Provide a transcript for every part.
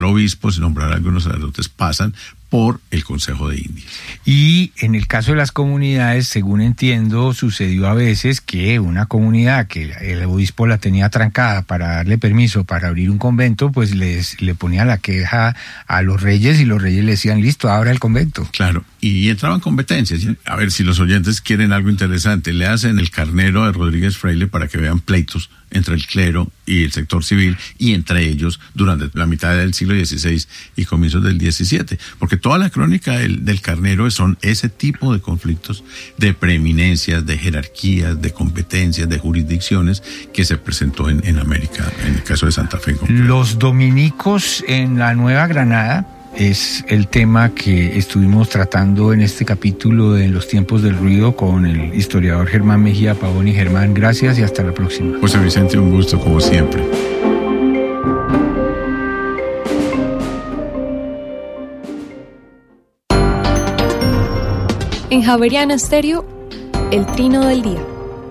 obispos y nombrar a algunos sacerdotes pasan por el Consejo de Indias. Y en el caso de las comunidades, según entiendo, sucedió a veces que una comunidad que el obispo la tenía trancada para darle permiso para abrir un convento, pues le ponía la queja a los reyes y los reyes le decían, listo, abra el convento. Claro, y entraban competencias. A ver, si los oyentes quieren algo interesante, le hacen El Carnero de Rodríguez Freile para que vean pleitos entre el clero y el sector civil y entre ellos durante la mitad del siglo XVI y comienzos del XVII, porque toda la crónica del Carnero son ese tipo de conflictos de preeminencias, de jerarquías, de competencias, de jurisdicciones que se presentó en América, en el caso de Santa Fe. Los dominicos en la Nueva Granada es el tema que estuvimos tratando en este capítulo de Los Tiempos del Ruido con el historiador Germán Mejía Pavoni. Germán, gracias y hasta la próxima. José Vicente, un gusto como siempre. En Javeriana Estéreo, el trino del día.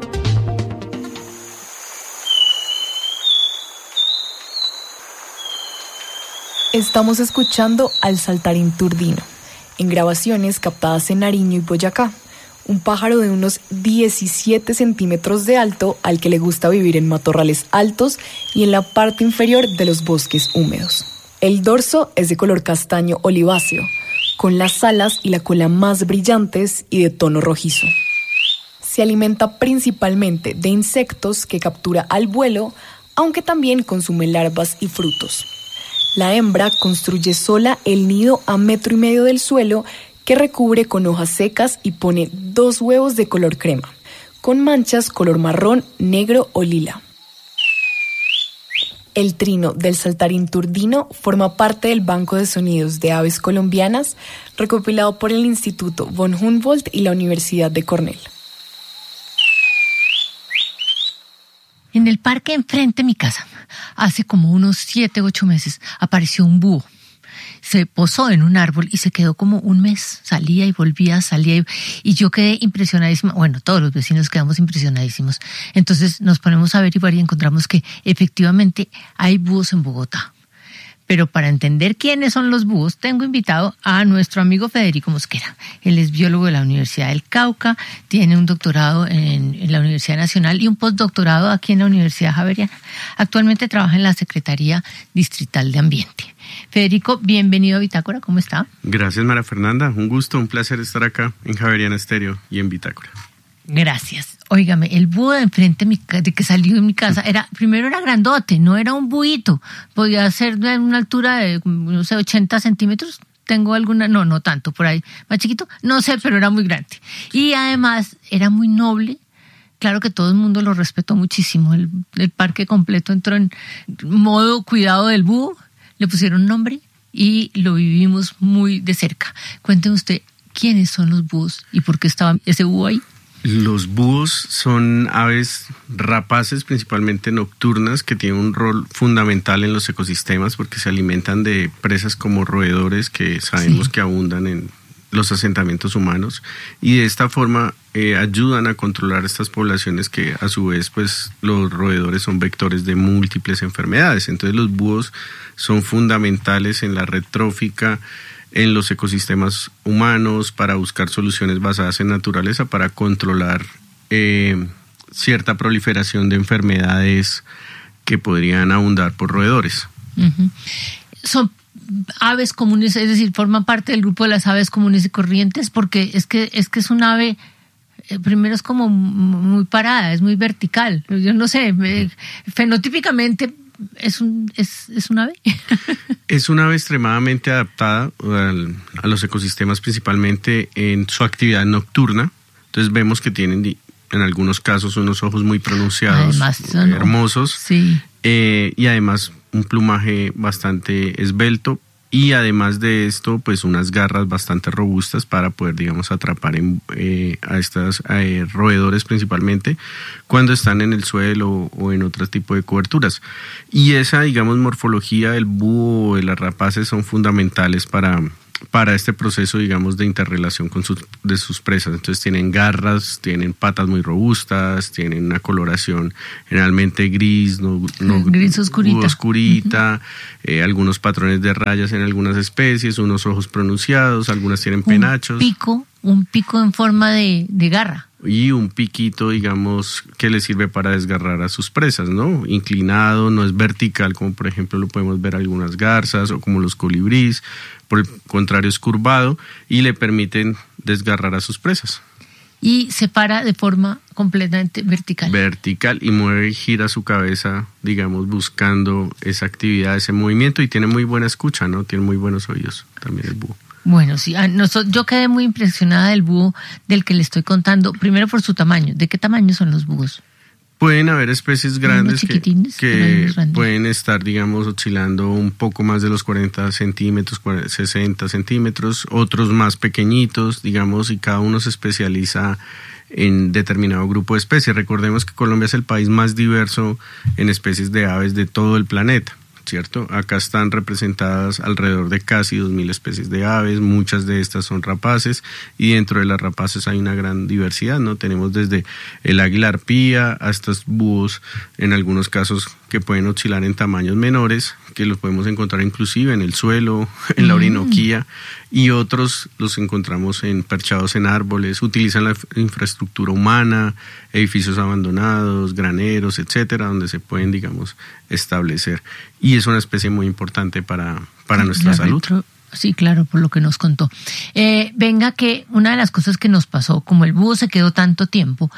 Estamos escuchando al saltarín turdino, en grabaciones captadas en Nariño y Boyacá, un pájaro de unos 17 centímetros de alto al que le gusta vivir en matorrales altos y en la parte inferior de los bosques húmedos. El dorso es de color castaño oliváceo, con las alas y la cola más brillantes y de tono rojizo. Se alimenta principalmente de insectos que captura al vuelo, aunque también consume larvas y frutos. La hembra construye sola el nido a 1,5 metros del suelo que recubre con hojas secas y pone 2 huevos de color crema, con manchas color marrón, negro o lila. El trino del saltarín turdino forma parte del Banco de Sonidos de Aves Colombianas, recopilado por el Instituto von Humboldt y la Universidad de Cornell. En el parque enfrente de mi casa, hace como unos 7 u 8 meses, apareció un búho. Se posó en un árbol y se quedó como un mes. Salía y volvía, y yo quedé impresionadísima. Bueno, todos los vecinos quedamos impresionadísimos. Entonces nos ponemos a averiguar y encontramos que efectivamente hay búhos en Bogotá. Pero para entender quiénes son los búhos, tengo invitado a nuestro amigo Federico Mosquera. Él es biólogo de la Universidad del Cauca, tiene un doctorado en la Universidad Nacional y un postdoctorado aquí en la Universidad Javeriana. Actualmente trabaja en la Secretaría Distrital de Ambiente. Federico, bienvenido a Bitácora, ¿cómo está? Gracias, María Fernanda. Un gusto, un placer estar acá en Javeriana Estéreo y en Bitácora. Gracias. Óigame, el búho de enfrente de que salió de mi casa primero era grandote, no era un buito. Podía ser de una altura de, no sé, 80 centímetros. Tengo alguna, no tanto, por ahí, más chiquito, no sé, pero era muy grande. Y además era muy noble. Claro que todo el mundo lo respetó muchísimo. El parque completo entró en modo cuidado del búho, le pusieron nombre y lo vivimos muy de cerca. Cuénteme usted, ¿quiénes son los búhos y por qué estaba ese búho ahí? Los búhos son aves rapaces, principalmente nocturnas, que tienen un rol fundamental en los ecosistemas porque se alimentan de presas como roedores que sabemos que abundan en los asentamientos humanos y de esta forma ayudan a controlar estas poblaciones que a su vez pues los roedores son vectores de múltiples enfermedades. Entonces los búhos son fundamentales en la red trófica, en los ecosistemas humanos, para buscar soluciones basadas en naturaleza, para controlar cierta proliferación de enfermedades que podrían abundar por roedores. Uh-huh. Son aves comunes, es decir, forman parte del grupo de las aves comunes y corrientes, porque es que es un ave, primero es como muy parada, es muy vertical. Yo no sé, fenotípicamente ¿es un ave? Es una ave extremadamente adaptada a los ecosistemas, principalmente en su actividad nocturna. Entonces vemos que tienen en algunos casos unos ojos muy pronunciados, además, hermosos, sí. Y además un plumaje bastante esbelto. Y además de esto, pues unas garras bastante robustas para poder, digamos, atrapar a estos roedores principalmente cuando están en el suelo o en otro tipo de coberturas. Y esa, digamos, morfología del búho o de las rapaces son fundamentales para para este proceso, digamos, de interrelación de sus presas. Entonces tienen garras, tienen patas muy robustas, tienen una coloración generalmente gris, gris oscurita, algunos patrones de rayas en algunas especies, unos ojos pronunciados, algunas tienen penachos. Un pico en forma de garra. Y un piquito, digamos, que le sirve para desgarrar a sus presas, ¿no? Inclinado, no es vertical, como por ejemplo lo podemos ver algunas garzas o como los colibríes. Por el contrario, es curvado y le permiten desgarrar a sus presas. Y se para de forma completamente vertical. Vertical, y mueve y gira su cabeza, digamos, buscando esa actividad, ese movimiento, y tiene muy buena escucha, ¿no? Tiene muy buenos oídos también el búho. Bueno, sí, yo quedé muy impresionada del búho del que le estoy contando, primero por su tamaño. ¿De qué tamaño son los búhos? Pueden haber especies grandes que grandes. Pueden estar, digamos, oscilando un poco más de los 40 centímetros, 60 centímetros, otros más pequeñitos, digamos, y cada uno se especializa en determinado grupo de especies. Recordemos que Colombia es el país más diverso en especies de aves de todo el planeta, ¿cierto? Acá están representadas alrededor de casi 2.000 especies de aves, muchas de estas son rapaces, y dentro de las rapaces hay una gran diversidad, ¿no? Tenemos desde el águila arpía hasta búhos, en algunos casos que pueden oscilar en tamaños menores, que los podemos encontrar inclusive en el suelo, en la Orinoquía, y otros los encontramos perchados en árboles, utilizan la infraestructura humana, edificios abandonados, graneros, etcétera, donde se pueden, digamos, establecer. Y es una especie muy importante para nuestra salud. Sí, claro, por lo que nos contó. Venga, que una de las cosas que nos pasó, como el búho se quedó tanto tiempo,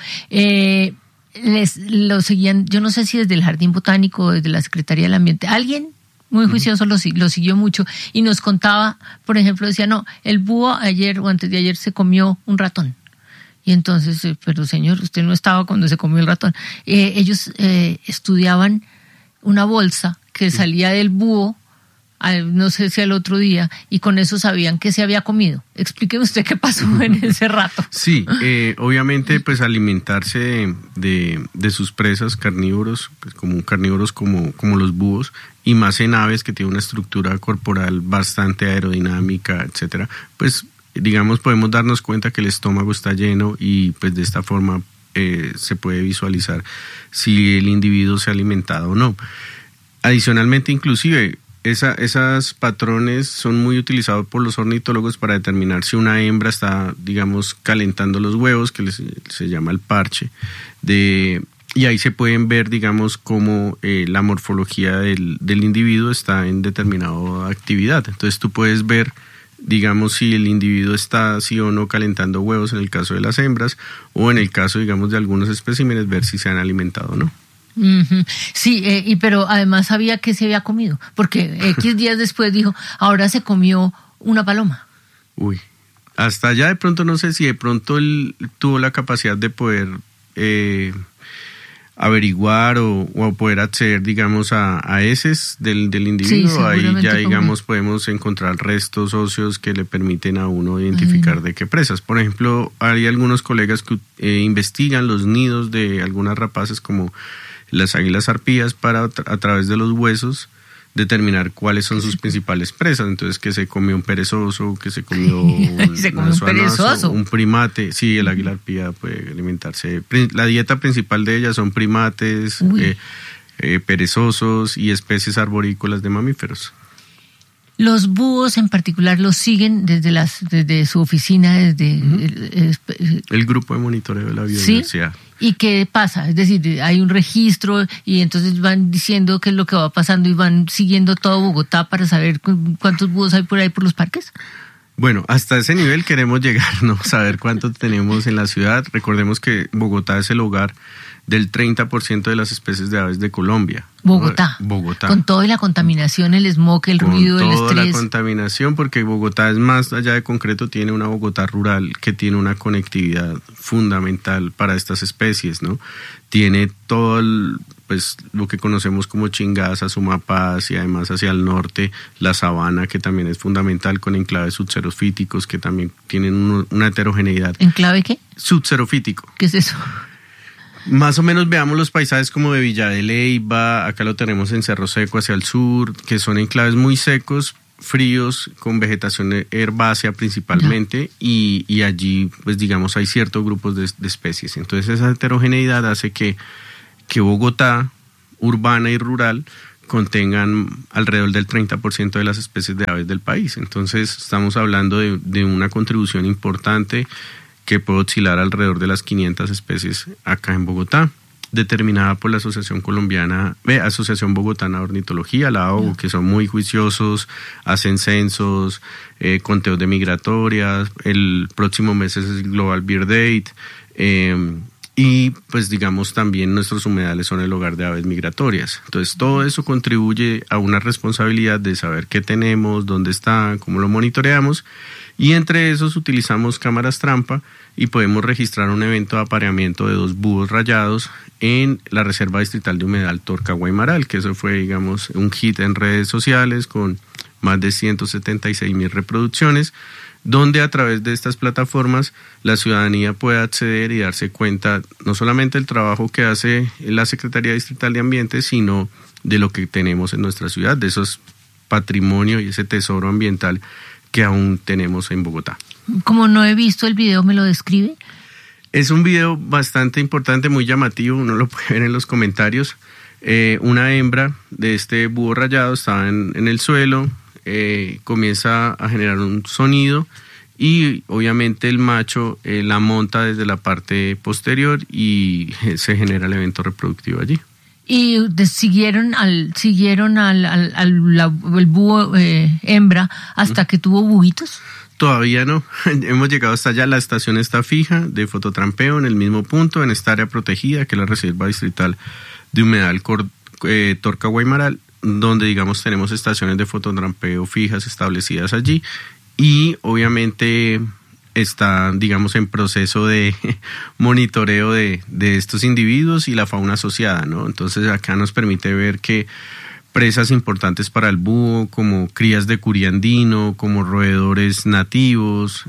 lo seguían, yo no sé si desde el Jardín Botánico o desde la Secretaría del Ambiente, alguien muy juicioso lo siguió mucho y nos contaba, por ejemplo, decía, no, el búho ayer o antes de ayer se comió un ratón. Y entonces, pero señor, usted no estaba cuando se comió el ratón. Ellos estudiaban una bolsa que salía del búho, no sé si al otro día, y con eso sabían que se había comido. Explíqueme usted qué pasó en ese rato. Sí, obviamente pues alimentarse de sus presas carnívoros, pues, carnívoros como los búhos, y más en aves que tienen una estructura corporal bastante aerodinámica, etcétera, pues digamos podemos darnos cuenta que el estómago está lleno, y pues de esta forma se puede visualizar si el individuo se ha alimentado o no. Adicionalmente, inclusive, esas patrones son muy utilizados por los ornitólogos para determinar si una hembra está, digamos, calentando los huevos, que se llama el parche, y ahí se pueden ver, digamos, cómo la morfología del individuo está en determinada actividad. Entonces tú puedes ver, digamos, si el individuo está sí o no calentando huevos en el caso de las hembras, o en el caso, digamos, de algunos especímenes, ver si se han alimentado o no. Sí, pero además sabía que se había comido, porque X días después dijo, ahora se comió una paloma. Uy, hasta allá de pronto no sé si de pronto él tuvo la capacidad de poder averiguar o poder acceder, digamos, a heces del individuo. Sí, ahí ya, digamos, podemos encontrar restos óseos que le permiten a uno identificar de qué presas. Por ejemplo, hay algunos colegas que investigan los nidos de algunas rapaces como las águilas arpías para a través de los huesos determinar cuáles son sus principales presas. Entonces, que se comió un perezoso, que se comió un primate. Sí, el águila arpía puede alimentarse. La dieta principal de ellas son primates, perezosos y especies arborícolas de mamíferos. Los búhos en particular los siguen desde su oficina, desde el grupo de monitoreo de la biodiversidad. ¿Sí? ¿Y qué pasa? Es decir, hay un registro y entonces van diciendo qué es lo que va pasando y van siguiendo todo Bogotá para saber cuántos búhos hay por ahí por los parques. Bueno, hasta ese nivel queremos llegar, ¿no? Saber cuántos tenemos en la ciudad. Recordemos que Bogotá es el hogar del 30% de las especies de aves de Colombia. Bogotá. Con toda la contaminación, el smog, el ruido, el estrés. Con toda la contaminación, porque Bogotá es más allá de concreto, tiene una Bogotá rural que tiene una conectividad fundamental para estas especies, ¿no? Tiene todo lo que conocemos como Chingaza, Sumapaz, y además hacia el norte la sabana, que también es fundamental, con enclaves subxerofíticos que también tienen una heterogeneidad. ¿Enclave qué? Subxerofítico. ¿Qué es eso? Más o menos veamos los paisajes como de Villa de Leyva, acá lo tenemos en Cerro Seco hacia el sur, que son enclaves muy secos, fríos con vegetación herbácea principalmente, y allí pues digamos hay ciertos grupos de especies. Entonces esa heterogeneidad hace que Bogotá, urbana y rural, contengan alrededor del 30% de las especies de aves del país. Entonces estamos hablando de una contribución importante que puede oscilar alrededor de las 500 especies acá en Bogotá, determinada por la Asociación Bogotana de Ornitología, la AOO, que son muy juiciosos, hacen censos, conteos de migratorias, el próximo mes es el Global Bird Date, y pues digamos también nuestros humedales son el hogar de aves migratorias. Entonces todo eso contribuye a una responsabilidad de saber qué tenemos, dónde está, cómo lo monitoreamos, y entre esos utilizamos cámaras trampa y podemos registrar un evento de apareamiento de 2 búhos rayados en la Reserva Distrital de Humedal Torca-Guaymaral, que eso fue digamos un hit en redes sociales con más de 176,000 reproducciones, donde a través de estas plataformas la ciudadanía puede acceder y darse cuenta no solamente del trabajo que hace la Secretaría Distrital de Ambiente, sino de lo que tenemos en nuestra ciudad, de esos patrimonio y ese tesoro ambiental que aún tenemos en Bogotá. Como no he visto el video, ¿me lo describe? Es un video bastante importante, muy llamativo, uno lo puede ver en los comentarios. Una hembra de este búho rayado estaba en el suelo, comienza a generar un sonido y obviamente el macho la monta desde la parte posterior y se genera el evento reproductivo allí. ¿Y siguieron al búho hembra hasta que tuvo buitos? Todavía no, hemos llegado hasta allá. La estación está fija de fototrampeo en el mismo punto, en esta área protegida que es la Reserva Distrital de Humedal Torca-Guaymaral, donde digamos tenemos estaciones de fototrampeo fijas establecidas allí, y obviamente está digamos en proceso de monitoreo de estos individuos y la fauna asociada, ¿no? Entonces acá nos permite ver que presas importantes para el búho, como crías de curiandino, como roedores nativos,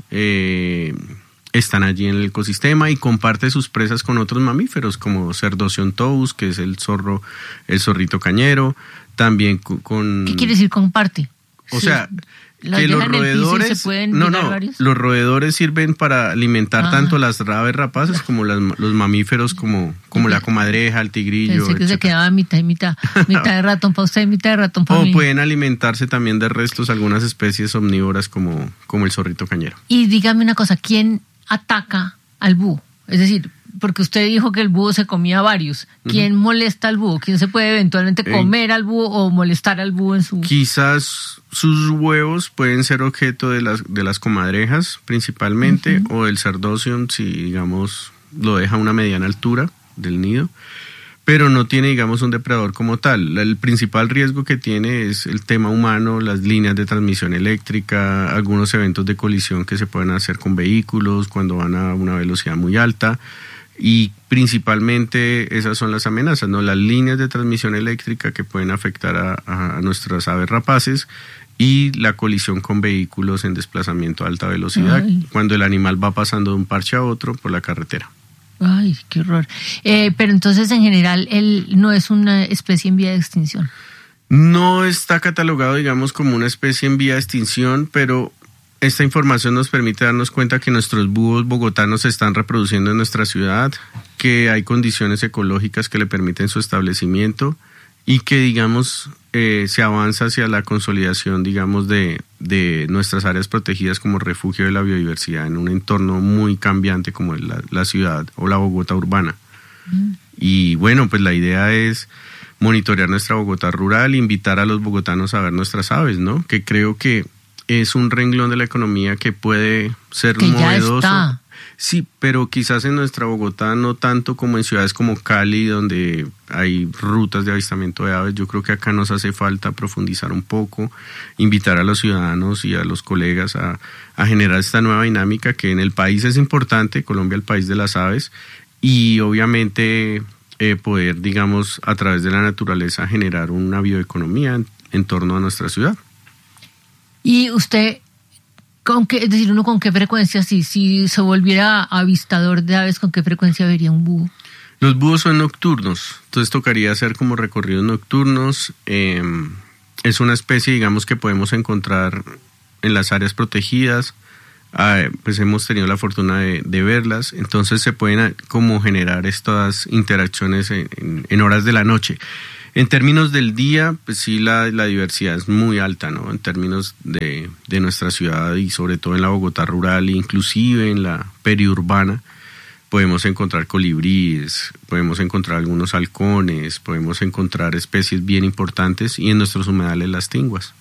están allí en el ecosistema, y comparte sus presas con otros mamíferos como Cerdocyon-tous, que es el zorrito cañero, también con... ¿Qué quiere decir comparte? O sea, que los roedores, los roedores sirven para alimentar tanto las aves rapaces como los mamíferos como la comadreja, el tigrillo. Pensé que se quedaba mitad y mitad de ratón para usted y mitad de ratón para mí. O pueden alimentarse también de restos algunas especies omnívoras como el zorrito cañero. Y dígame una cosa, ¿quién ataca al búho? Es decir, porque usted dijo que el búho se comía varios. ¿Quién molesta al búho? ¿Quién se puede eventualmente comer al búho o molestar al búho en su...? Quizás sus huevos pueden ser objeto de las comadrejas principalmente, o del Cerdocyon si digamos lo deja a una mediana altura del nido, pero no tiene digamos un depredador como tal. El principal riesgo que tiene es el tema humano, las líneas de transmisión eléctrica, algunos eventos de colisión que se pueden hacer con vehículos cuando van a una velocidad muy alta. Y principalmente esas son las amenazas, ¿no? Las líneas de transmisión eléctrica que pueden afectar a nuestras aves rapaces, y la colisión con vehículos en desplazamiento a alta velocidad, cuando el animal va pasando de un parche a otro por la carretera. Ay, qué horror. Pero entonces en general él no es una especie en vía de extinción. No está catalogado digamos como una especie en vía de extinción, pero esta información nos permite darnos cuenta que nuestros búhos bogotanos se están reproduciendo en nuestra ciudad, que hay condiciones ecológicas que le permiten su establecimiento, y que digamos se avanza hacia la consolidación digamos de nuestras áreas protegidas como refugio de la biodiversidad en un entorno muy cambiante como es la ciudad o la Bogotá urbana. Y bueno, pues la idea es monitorear nuestra Bogotá rural, invitar a los bogotanos a ver nuestras aves, ¿no? Que creo que es un renglón de la economía que puede ser que novedoso. Ya está. Sí, pero quizás en nuestra Bogotá no tanto como en ciudades como Cali, donde hay rutas de avistamiento de aves. Yo creo que acá nos hace falta profundizar un poco, invitar a los ciudadanos y a los colegas a generar esta nueva dinámica que en el país es importante, Colombia el país de las aves, y obviamente poder, digamos, a través de la naturaleza generar una bioeconomía en torno a nuestra ciudad. ¿Y usted, es decir, uno con qué frecuencia, si se volviera avistador de aves, con qué frecuencia vería un búho? Los búhos son nocturnos, entonces tocaría hacer como recorridos nocturnos. Es una especie, digamos, que podemos encontrar en las áreas protegidas. Pues hemos tenido la fortuna de verlas, entonces se pueden como generar estas interacciones en horas de la noche. En términos del día, pues sí, la diversidad es muy alta, ¿no? En términos de nuestra ciudad y sobre todo en la Bogotá rural, inclusive en la periurbana, podemos encontrar colibríes, podemos encontrar algunos halcones, podemos encontrar especies bien importantes y en nuestros humedales las tinguas.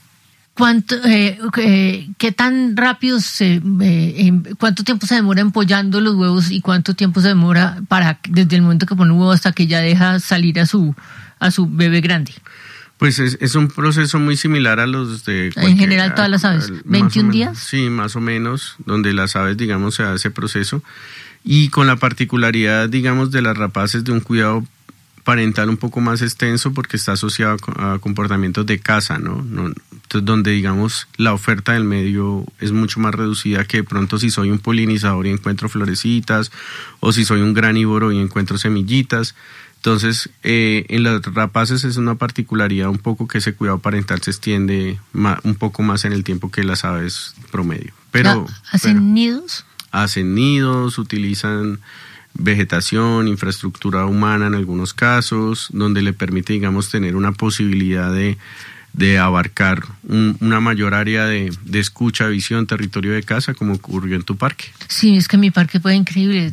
¿Qué tan rápido cuánto tiempo se demora empollando los huevos y cuánto tiempo se demora desde el momento que pone un huevo hasta que ya deja salir a su bebé grande? Pues es un proceso muy similar a los de... En general todas las aves, 21 días. Sí, más o menos, donde las aves, digamos, se da ese proceso. Y con la particularidad, digamos, de las rapaces de un cuidado parental un poco más extenso porque está asociado a comportamientos de caza, ¿no? Entonces, donde, digamos, la oferta del medio es mucho más reducida que de pronto si soy un polinizador y encuentro florecitas, o si soy un granívoro y encuentro semillitas. Entonces, en las rapaces es una particularidad un poco que ese cuidado parental se extiende un poco más en el tiempo que las aves promedio. ¿Hacen nidos? Hacen nidos, utilizan vegetación, infraestructura humana en algunos casos, donde le permite, digamos, tener una posibilidad de abarcar una mayor área de escucha, visión, territorio de caza, como ocurrió en tu parque. Sí, es que mi parque fue increíble.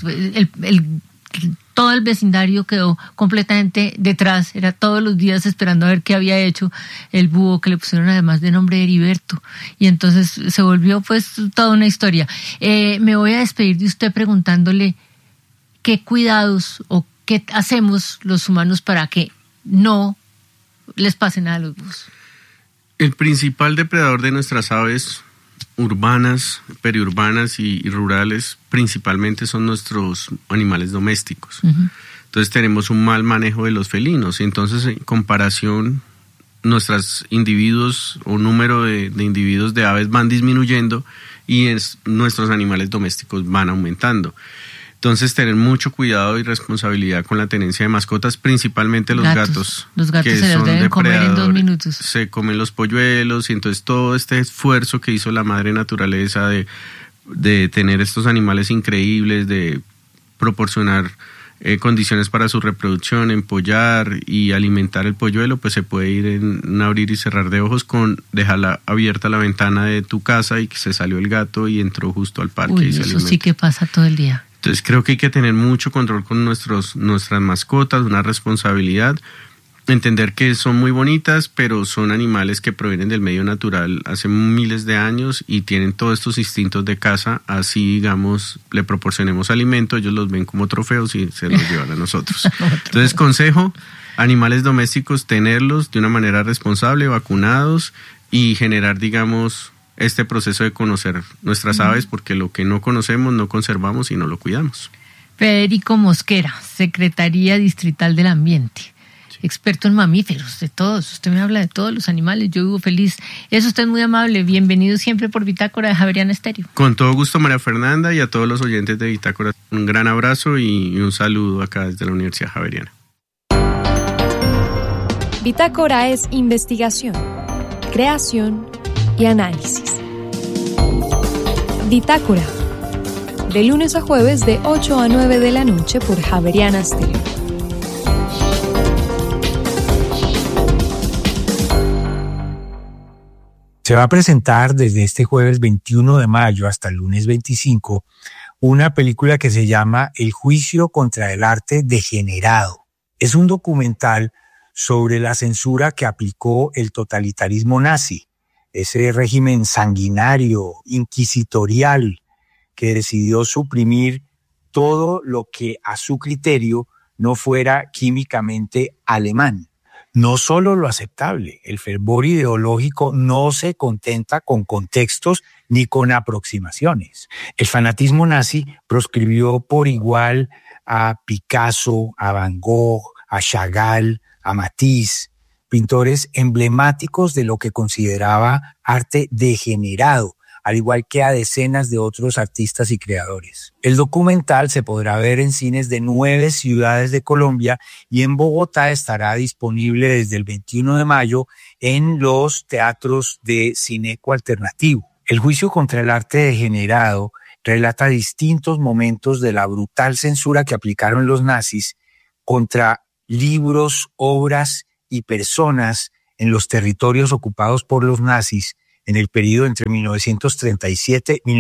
Todo el vecindario quedó completamente detrás, era todos los días esperando a ver qué había hecho el búho, que le pusieron además de nombre Heriberto, y entonces se volvió pues toda una historia. Me voy a despedir de usted preguntándole qué cuidados o qué hacemos los humanos para que no les pase nada a los búhos. El principal depredador de nuestras aves urbanas, periurbanas y rurales principalmente son nuestros animales domésticos. Uh-huh. Entonces tenemos un mal manejo de los felinos y entonces en comparación nuestros individuos o número de individuos de aves van disminuyendo y nuestros animales domésticos van aumentando. Entonces tener mucho cuidado y responsabilidad con la tenencia de mascotas, principalmente los gatos. Los gatos se los deben comer en 2 minutos. Se comen los polluelos y entonces todo este esfuerzo que hizo la madre naturaleza de tener estos animales increíbles, de proporcionar condiciones para su reproducción, empollar y alimentar el polluelo, pues se puede ir en un abrir y cerrar de ojos con dejar abierta la ventana de tu casa y que se salió el gato y entró justo al parque. Uy, y se eso alimenta. Sí que pasa todo el día. Entonces creo que hay que tener mucho control con nuestras mascotas, una responsabilidad, entender que son muy bonitas, pero son animales que provienen del medio natural hace miles de años y tienen todos estos instintos de caza, así digamos le proporcionemos alimento, ellos los ven como trofeos y se los llevan a nosotros. Entonces consejo, animales domésticos, tenerlos de una manera responsable, vacunados y generar digamos este proceso de conocer nuestras aves, porque lo que no conocemos no conservamos y no lo cuidamos. Federico Mosquera, Secretaría Distrital del Ambiente, experto en mamíferos, de todos. Usted me habla de todos los animales, yo vivo feliz. Es usted muy amable, bienvenido siempre por Bitácora de Javeriana Estéreo. Con todo gusto, María Fernanda, y a todos los oyentes de Bitácora, un gran abrazo y un saludo acá desde la Universidad Javeriana. Bitácora es investigación, creación y análisis. Bitácora, de lunes a jueves de 8 a 9 de la noche por Javeriana Estéreo. Se va a presentar desde este jueves 21 de mayo hasta el lunes 25 una película que se llama El juicio contra el arte degenerado. Es un documental sobre la censura que aplicó el totalitarismo nazi, ese régimen sanguinario, inquisitorial, que decidió suprimir todo lo que a su criterio no fuera químicamente alemán. No solo lo aceptable, el fervor ideológico no se contenta con contextos ni con aproximaciones. El fanatismo nazi proscribió por igual a Picasso, a Van Gogh, a Chagall, a Matisse, pintores emblemáticos de lo que consideraba arte degenerado, al igual que a decenas de otros artistas y creadores. El documental se podrá ver en cines de 9 ciudades de Colombia y en Bogotá estará disponible desde el 21 de mayo en los teatros de Cineco Alternativo. El juicio contra el arte degenerado relata distintos momentos de la brutal censura que aplicaron los nazis contra libros, obras y personas en los territorios ocupados por los nazis en el periodo entre 1937 y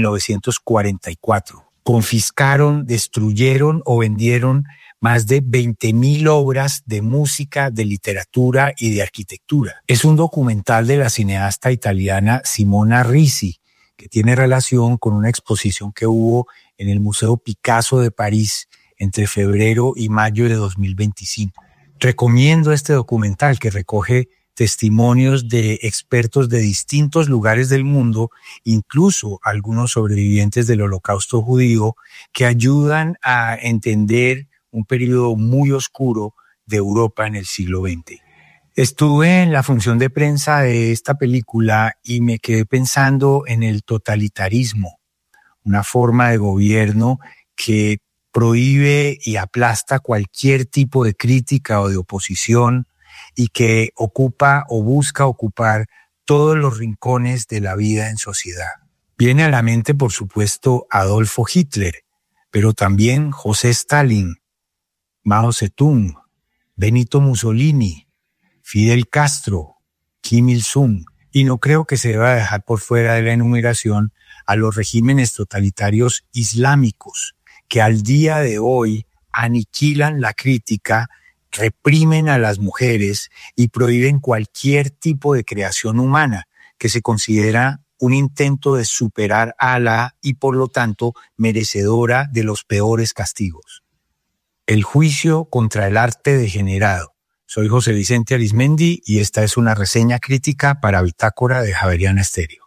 1944. Confiscaron, destruyeron o vendieron más de 20.000 obras de música, de literatura y de arquitectura. Es un documental de la cineasta italiana Simona Ricci, que tiene relación con una exposición que hubo en el Museo Picasso de París entre febrero y mayo de 2025. Recomiendo este documental que recoge testimonios de expertos de distintos lugares del mundo, incluso algunos sobrevivientes del Holocausto judío, que ayudan a entender un periodo muy oscuro de Europa en el siglo XX. Estuve en la función de prensa de esta película y me quedé pensando en el totalitarismo, una forma de gobierno que prohíbe y aplasta cualquier tipo de crítica o de oposición y que ocupa o busca ocupar todos los rincones de la vida en sociedad. Viene a la mente, por supuesto, Adolfo Hitler, pero también José Stalin, Mao Zedong, Benito Mussolini, Fidel Castro, Kim Il-sung, y no creo que se deba dejar por fuera de la enumeración a los regímenes totalitarios islámicos, que al día de hoy aniquilan la crítica, reprimen a las mujeres y prohíben cualquier tipo de creación humana que se considera un intento de superar a Alá y por lo tanto merecedora de los peores castigos. El juicio contra el arte degenerado. Soy José Vicente Arizmendi y esta es una reseña crítica para Bitácora de Javeriana Estéreo.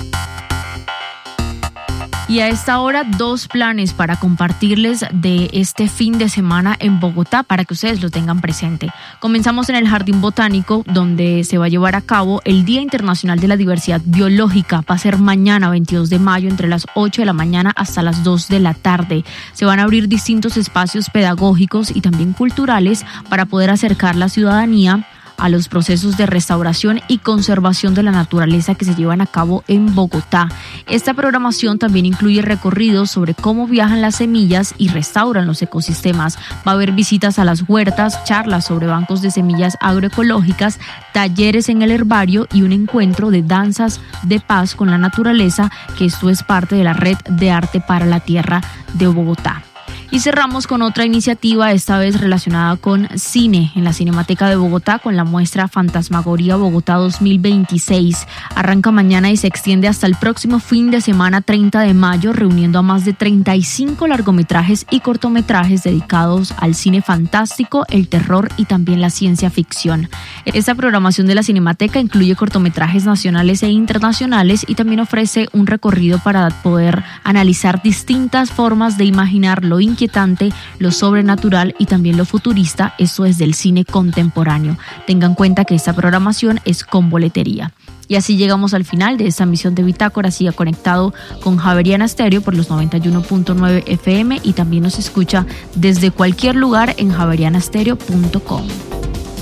Y a esta hora 2 planes para compartirles de este fin de semana en Bogotá para que ustedes lo tengan presente. Comenzamos en el Jardín Botánico, donde se va a llevar a cabo el Día Internacional de la Diversidad Biológica. Va a ser mañana 22 de mayo entre las 8 de la mañana hasta las 2 de la tarde. Se van a abrir distintos espacios pedagógicos y también culturales para poder acercar la ciudadanía a los procesos de restauración y conservación de la naturaleza que se llevan a cabo en Bogotá. Esta programación también incluye recorridos sobre cómo viajan las semillas y restauran los ecosistemas. Va a haber visitas a las huertas, charlas sobre bancos de semillas agroecológicas, talleres en el herbario y un encuentro de danzas de paz con la naturaleza, que esto es parte de la Red de Arte para la Tierra de Bogotá. Y cerramos con otra iniciativa, esta vez relacionada con cine, en la Cinemateca de Bogotá con la muestra Fantasmagoría Bogotá 2026. Arranca mañana y se extiende hasta el próximo fin de semana 30 de mayo, reuniendo a más de 35 largometrajes y cortometrajes dedicados al cine fantástico, el terror y también la ciencia ficción. Esta programación de la Cinemateca incluye cortometrajes nacionales e internacionales y también ofrece un recorrido para poder analizar distintas formas de imaginar lo inquietante, lo sobrenatural y también lo futurista, esto es del cine contemporáneo. Tengan en cuenta que esta programación es con boletería. Y así llegamos al final de esta emisión de Bitácora. Siga conectado con Javeriana Estéreo por los 91.9 FM y también nos escucha desde cualquier lugar en javerianastereo.com.